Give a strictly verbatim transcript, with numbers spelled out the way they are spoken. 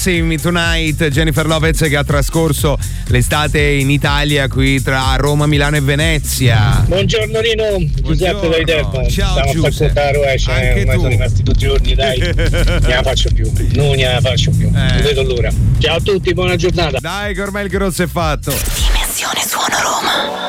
Me Tonight, Jennifer Lopez, che ha trascorso l'estate in Italia, qui tra Roma, Milano e Venezia. Buongiorno Rino, Giuseppe dai Terbo. Ciao Giuseppe. Cioè, ormai sono rimasti due giorni, dai. Non la faccio più, non la faccio più. Eh. Non vedo l'ora. Ciao a tutti, buona giornata. Dai che ormai il grosso è fatto. Dimensione Suono Roma.